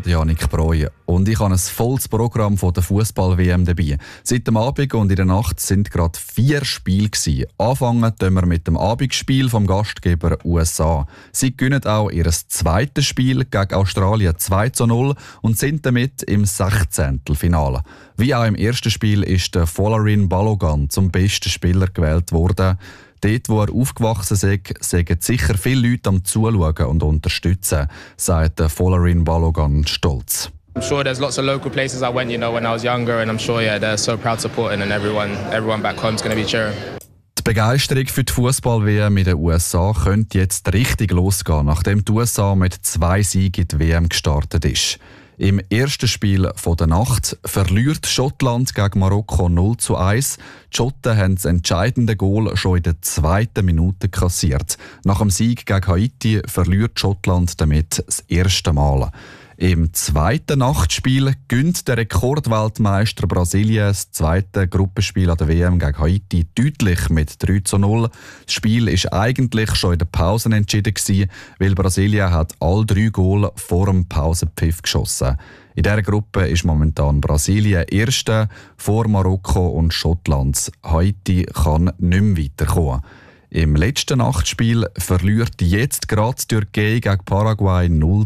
Janik Breu und ich habe ein volles Programm von der Fußball-WM dabei. Seit dem Abend und in der Nacht sind gerade 4 Spiele gewesen. Anfangen tun wir mit dem Abendspiel vom Gastgeber USA. Sie gewinnen auch ihr zweites Spiel gegen Australien 2:0 und sind damit im 16. Finale. Wie auch im ersten Spiel ist der Folarin Balogun zum besten Spieler gewählt worden. Dort, wo er aufgewachsen ist, sagen sicher viele Leute am Zuschauen und Unterstützen, sagt der Folarin Balogun stolz. I'm sure there's lots of local places I went, when I was younger, and I'm sure, they're so proud supporting, and everyone back home is going to be cheering. Die Begeisterung für die Fußball-WM in den USA könnte jetzt richtig losgehen, nachdem die USA mit 2 Siegen in die WM gestartet ist. Im ersten Spiel der Nacht verliert Schottland gegen Marokko 0:1. Die Schotten haben das entscheidende Goal schon in der 2. Minute kassiert. Nach dem Sieg gegen Haiti verliert Schottland damit das erste Mal. Im zweiten Nachtspiel gönnt der Rekordweltmeister Brasilien das zweite Gruppenspiel an der WM gegen Haiti deutlich mit 3:0. Das Spiel war eigentlich schon in der Pause entschieden gewesen, weil Brasilien hat all 3 Goal vor dem Pausenpfiff geschossen. In dieser Gruppe ist momentan Brasilien Erste vor Marokko und Schottland. Haiti kann nicht mehr weiterkommen. Im letzten Nachtspiel verliert jetzt gerade die Türkei gegen Paraguay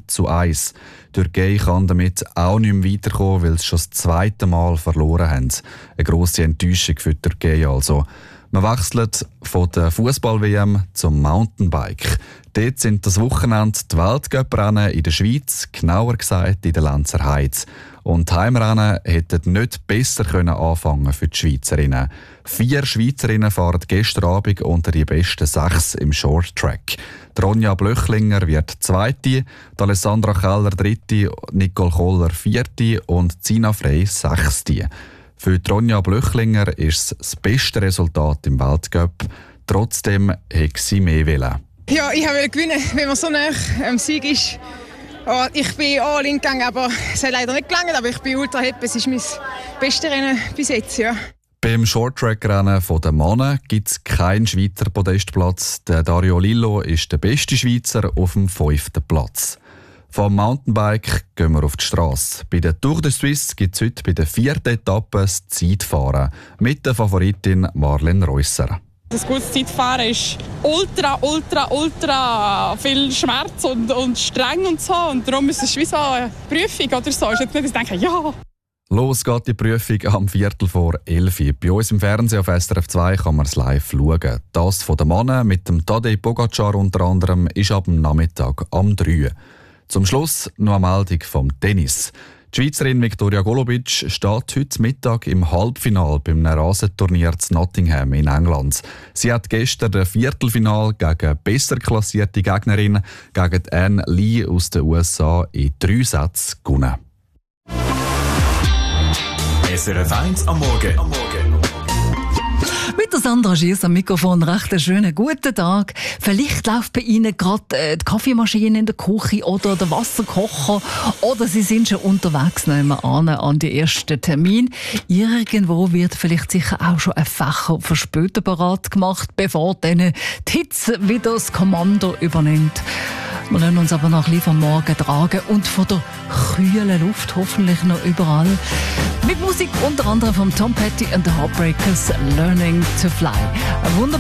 0:1. Die Türkei kann damit auch nicht mehr weiterkommen, weil sie schon das zweite Mal verloren haben. Eine grosse Enttäuschung für die Türkei also. Man wechselt von der Fußball-WM zum Mountainbike. Dort sind das Wochenende die Weltcuprennen in der Schweiz, genauer gesagt in der Lenzer Heide. Und die Heimrennen hätten nicht besser anfangen für die Schweizerinnen. 4 Schweizerinnen fahren gestern Abend unter die besten 6 im Shorttrack. Ronja Blöchlinger wird Zweite, Alessandra Keller Dritte, Nicole Koller Vierte und Zina Frey Sechste. Für Ronja Blöchlinger ist es das beste Resultat im Weltcup. Trotzdem hätte sie mehr wollen. Ja, ich wollte gewinnen, wenn man so nah am Sieg ist. Oh, ich bin all in gegangen, aber es hat leider nicht gelangt, aber ich bin ultra happy. Es ist mein bestes Rennen bis jetzt, ja. Beim Shorttrack-Rennen der Männer gibt es keinen Schweizer Podestplatz. Der Dario Lillo ist der beste Schweizer auf dem 5. Platz. Vom Mountainbike gehen wir auf die Strasse. Bei der Tour de Suisse gibt es heute bei der 4. Etappe das Zeitfahren mit der Favoritin Marlene Reusser. Das gute Zeitfahren ist ultra viel Schmerz und streng und so. Und darum ist es wie so eine Prüfung oder so. Ist jetzt nicht, dass ich denke, ja. Los geht die Prüfung am 11:15. Bei uns im Fernsehen auf SRF 2 kann man es live schauen. Das von den Männern mit dem Tadej Pogacar unter anderem ist ab dem Nachmittag am 3. Zum Schluss noch eine Meldung vom Tennis. Die Schweizerin Viktoria Golubic steht heute Mittag im Halbfinale beim Rasenturnier zu Nottingham in England. Sie hat gestern das Viertelfinale gegen besser klassierte Gegnerin, gegen Anne Lee aus den USA, in 3 Sätzen gewonnen. SRF 1 am Morgen. Mit der Sandra Schiess am Mikrofon. Recht einen schönen guten Tag. Vielleicht läuft bei Ihnen gerade die Kaffeemaschine in der Küche oder der Wasserkocher oder Sie sind schon unterwegs an die ersten Termin. Irgendwo wird vielleicht sicher auch schon ein Fächer für später parat gemacht, bevor dann die Hitze wieder das Kommando übernimmt. Wir lassen uns aber noch ein bisschen vom Morgen tragen und von der kühlen Luft hoffentlich noch überall. Mit Musik unter anderem von Tom Petty and the Heartbreakers, Learning to Fly. Ein wunderbar